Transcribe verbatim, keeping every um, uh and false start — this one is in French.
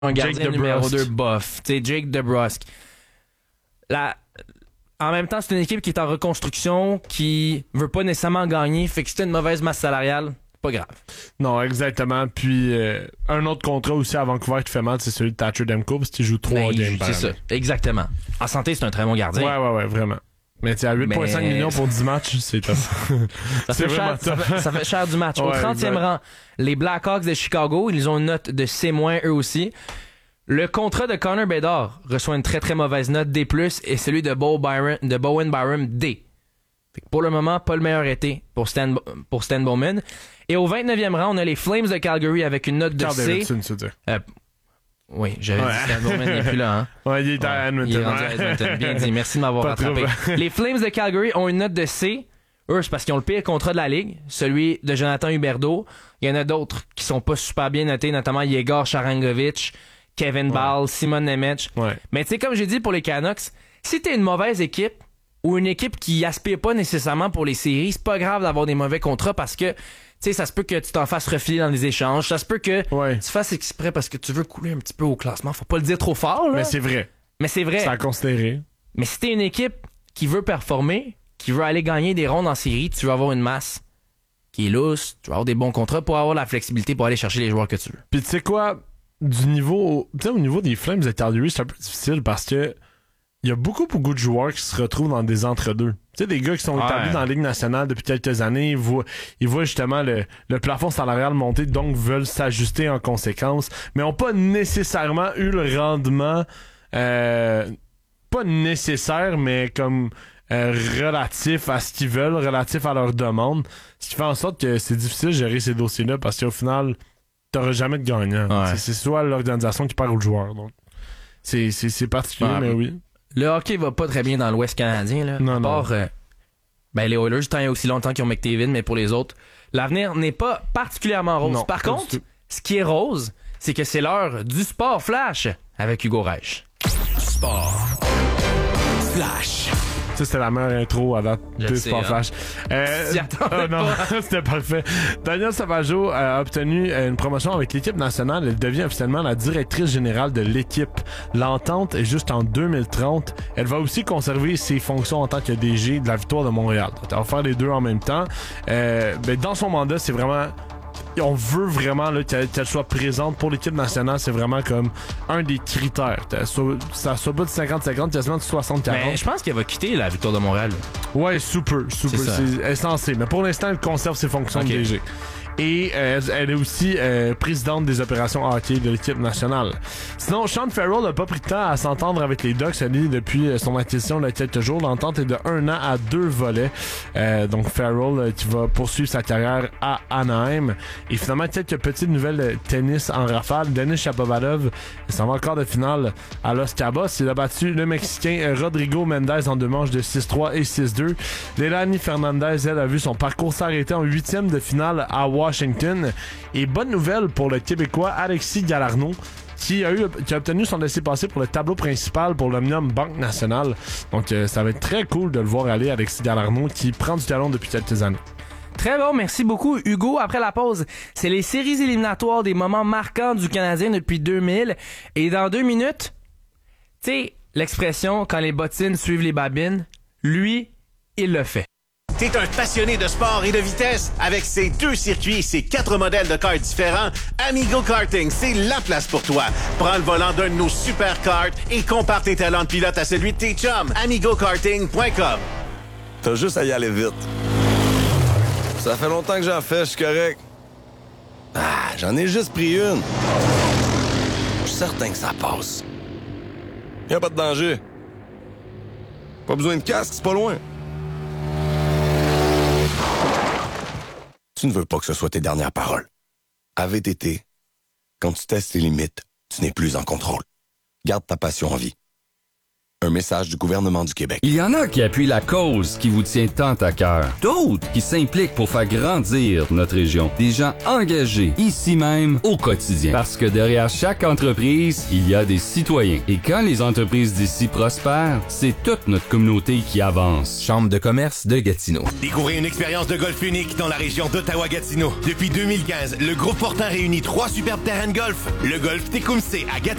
un gardien Jake numéro DeBrusk. deux bof. Tu sais, Jake DeBrusk. La... En même temps, c'est une équipe qui est en reconstruction, qui veut pas nécessairement gagner, fait que si t'as une mauvaise masse salariale, pas grave. Non, exactement. Puis euh, un autre contrat aussi à Vancouver qui te fait mal, c'est celui de Thatcher Demko, parce qu'il joue trois Ben, games par c'est année. ça, exactement. En santé, c'est un très bon gardien. Ouais, ouais, ouais, vraiment. Mais tu sais, à huit virgule cinq Mais- millions pour dix matchs, c'est top. Ça C'est fait, vraiment cher, ça, tough. fait, ça fait cher du match. Au Ouais, trentième exact. rang, les Blackhawks de Chicago, ils ont une note de C- eux aussi. Le contrat de Connor Bedard reçoit une très très mauvaise note D+, et celui de, Bo Byron, de Bowen Byram D. Fait que pour le moment, pas le meilleur été pour Stan, pour Stan Bowman. Et au vingt-neuvième rang, on a les Flames de Calgary avec une note de Carl C. Davidson, tu veux dire. Euh, oui, j'avais Ouais. dit Stan Bowman n'est plus là. Hein? Ouais, il est à Ouais, Edmonton. il est rendu ouais. à Edmonton. Bien dit, merci de m'avoir Pas rattrapé. trop. Les Flames de Calgary ont une note de C. Eux, c'est parce qu'ils ont le pire contrat de la ligue, celui de Jonathan Huberdeau. Il y en a d'autres qui sont pas super bien notés, notamment Yegor Sharangovich, Kevin Ouais. Ball, Simon Nemec. Ouais. Mais tu sais, comme j'ai dit pour les Canucks, si t'es une mauvaise équipe ou une équipe qui aspire pas nécessairement pour les séries, c'est pas grave d'avoir des mauvais contrats parce que, tu sais, ça se peut que tu t'en fasses refiler dans les échanges. Ça se peut que Ouais. tu fasses exprès parce que tu veux couler un petit peu au classement. Faut pas le dire trop fort, là. Mais c'est vrai. Mais c'est vrai. C'est à considérer. Mais si t'es une équipe qui veut performer, qui veut aller gagner des rondes en série, tu veux avoir une masse qui est lousse, tu veux avoir des bons contrats pour avoir la flexibilité pour aller chercher les joueurs que tu veux. Puis tu sais quoi, du niveau, tu sais, au niveau des Flames de Calgary, c'est un peu difficile parce que il y a beaucoup, beaucoup de joueurs qui se retrouvent dans des entre-deux. Tu sais, des gars qui sont Ouais. établis dans la Ligue nationale depuis quelques années, ils voient, ils voient justement le, le plafond salarial monter, donc veulent s'ajuster en conséquence, mais n'ont pas nécessairement eu le rendement, euh, pas nécessaire, mais comme euh, relatif à ce qu'ils veulent, relatif à leurs demandes, ce qui fait en sorte que c'est difficile de gérer ces dossiers-là parce qu'au final, t'auras jamais de gagnant. Ouais. C'est, c'est soit l'organisation qui perd ou le joueur. Donc. C'est, c'est, c'est particulier, Ouais. mais oui. Le hockey va pas très bien dans l'Ouest canadien, là. Non, à non. part, euh, ben, les Oilers, tant il y a aussi longtemps qu'ils ont McDavid, mais pour les autres, l'avenir n'est pas particulièrement rose. Non, Par pas contre, du tout. ce qui est rose, c'est que c'est l'heure du sport flash avec Hugo Reich. Sport. Flash. Ça, c'était la meilleure intro à date Je de le sais, Sport hein. Flash. Euh, T'y attendais oh non, c'était parfait. Daniel Savageau a obtenu une promotion avec l'équipe nationale. Elle devient officiellement la directrice générale de l'équipe. L'entente est juste en deux mille trente. Elle va aussi conserver ses fonctions en tant que D G de la Victoire de Montréal. Elle va faire les deux en même temps. Euh, ben, dans son mandat, c'est vraiment... On veut vraiment là, qu'elle, qu'elle soit présente pour l'équipe nationale. C'est vraiment comme un des critères. T'as- so- Ça soit pas de cinquante cinquante, quasiment de soixante quarante. Mais je pense qu'elle va quitter la Victoire de Montréal. Ouais, super, super. C'est ça. C'est, elle est censée. Mais pour l'instant, elle conserve ses fonctions Ok. de D G. Et euh, elle est aussi euh, présidente des opérations hockey de l'équipe nationale. Sinon, Sean Farrell n'a pas pris de temps à s'entendre avec les Ducks elle, depuis euh, son acquisition de quelques jours. L'entente est de un an à deux volets. Euh, donc Farrell euh, qui va poursuivre sa carrière à Anaheim. Et finalement, quelques petites nouvelles de tennis en rafale. Denis Shapovalov s'en va encore de finale à Los Cabos. Il a battu le Mexicain euh, Rodrigo Mendez en deux manches de six trois et six deux. Leilani Fernandez, elle, a vu son parcours s'arrêter en huitième de finale à Washington. Et bonne nouvelle pour le Québécois Alexis Galarneau, qui a, eu, qui a obtenu son laissez-passer pour le tableau principal pour l'Omnium Banque Nationale. Donc, euh, ça va être très cool de le voir aller, Alexis Galarneau, qui prend du talent depuis quelques années. Très bon, merci beaucoup Hugo. Après la pause, c'est les séries éliminatoires des moments marquants du Canadien depuis deux mille. Et dans deux minutes, tu sais, l'expression « quand les bottines suivent les babines », lui, il le fait. T'es un passionné de sport et de vitesse? Avec ses deux circuits et ses quatre modèles de cars différents, Amigo Karting, c'est la place pour toi. Prends le volant d'un de nos super karts et compare tes talents de pilote à celui de tes chums. amigo karting point com. T'as juste à y aller vite. Ça fait longtemps que j'en fais, je suis correct. Ah, j'en ai juste pris une. Je suis certain que ça passe. Y a pas de danger. Pas besoin de casque, c'est pas loin. Tu ne veux pas que ce soit tes dernières paroles. À V T T, quand tu testes tes limites, tu n'es plus en contrôle. Garde ta passion en vie. Un message du gouvernement du Québec. Il y en a qui appuient la cause qui vous tient tant à cœur. D'autres qui s'impliquent pour faire grandir notre région. Des gens engagés, ici même, au quotidien. Parce que derrière chaque entreprise, il y a des citoyens. Et quand les entreprises d'ici prospèrent, c'est toute notre communauté qui avance. Chambre de commerce de Gatineau. Découvrez une expérience de golf unique dans la région d'Ottawa-Gatineau. Depuis deux mille quinze, le groupe Fortin réunit trois superbes terrains de golf. Le golf Tecumseh à Gatineau.